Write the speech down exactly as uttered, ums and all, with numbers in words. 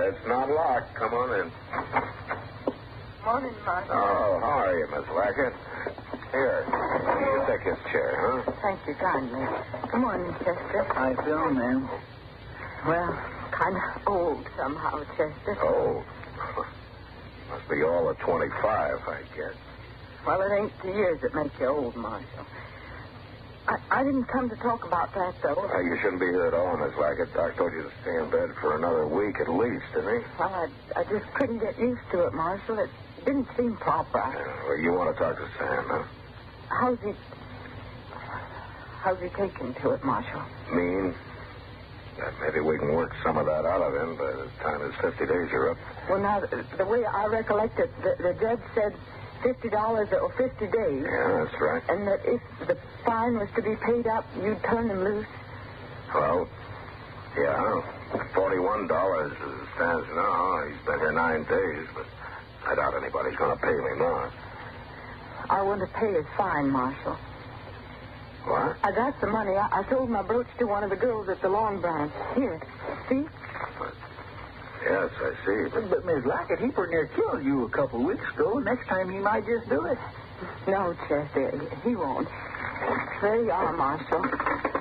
it's not locked. Come on in. Morning, Marshal. Oh, how are you, Miss Lackett? Here, you take this chair, huh? Thank you kindly. Good morning, Chester. How you feeling, ma'am? Well, kind of old somehow, Chester. Oh. Must be all of twenty-five, I guess. Well, it ain't the years that make you old, Marshal. I, I didn't come to talk about that, though. Uh, you shouldn't be here at all, Miss Lackett. Doc told you to stay in bed for another week at least, didn't he? Well, I, I just couldn't get used to it, Marshal. It didn't seem proper. Yeah, well, you want to talk to Sam, huh? How's he... How's he taking to it, Marshal? Mean? Uh, maybe we can work some of that out of him by the time his fifty days are up. Well, now, the, the way I recollect it, the, the judge said fifty dollars or fifty days. Yeah, that's right. And that if the fine was to be paid up, you'd turn him loose. Well, yeah, forty-one dollars as it stands now. He's been here nine days, but I doubt anybody's going to pay me now. I want to pay his fine, Marshal. What? I got the money. I, I sold my brooch to one of the girls at the Long Branch. Here, see? Yes, I see. But, But, Miss Lackett, he pretty near killed you a couple of weeks ago. Next time he might just do it. No, Chester, he won't. There you are, Marshal.